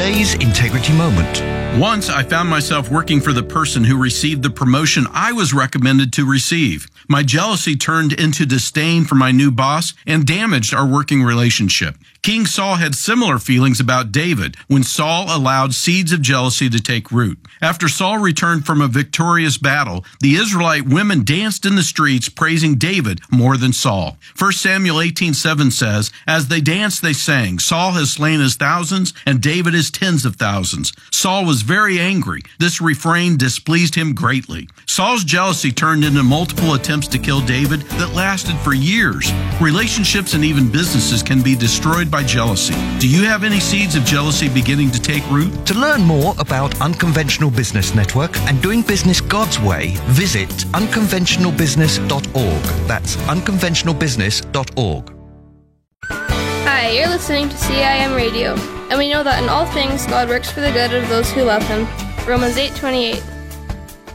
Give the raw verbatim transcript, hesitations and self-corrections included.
Today's Integrity Moment. Once I found myself working for the person who received the promotion I was recommended to receive. My jealousy turned into disdain for my new boss and damaged our working relationship. King Saul had similar feelings about David when Saul allowed seeds of jealousy to take root. After Saul returned from a victorious battle, the Israelite women danced in the streets praising David more than Saul. First Samuel eighteen seven says, "As they danced, they sang, 'Saul has slain his thousands, and David his tens of thousands.' Saul was very angry. This refrain displeased him greatly." Saul's jealousy turned into multiple attempts to kill David that lasted for years. Relationships and even businesses can be destroyed by jealousy. Do you have any seeds of jealousy beginning to take root? To learn more about Unconventional Business Network and doing business God's way, visit unconventional business dot org. That's unconventional business dot org. Hi, you're listening to C I M Radio, and we know that in all things God works for the good of those who love Him. Romans eight twenty-eight.